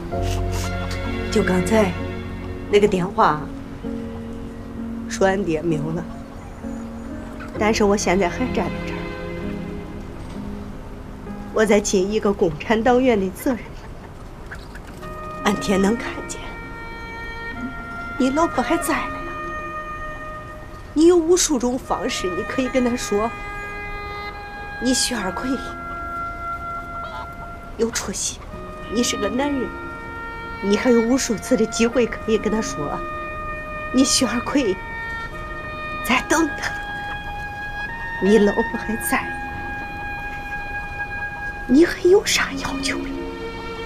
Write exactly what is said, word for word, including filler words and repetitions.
就刚才那个电话，说俺爹没有了，但是我现在还站在这儿，我在尽一个共产党员的责任。俺爹能看见，你老婆还在呢呀，你有无数种方式，你可以跟他说，你徐二奎有出息，你是个男人。你还有无数次的机会可以跟他说，你徐二奎在等他，你老婆还在，你还有啥要求呀？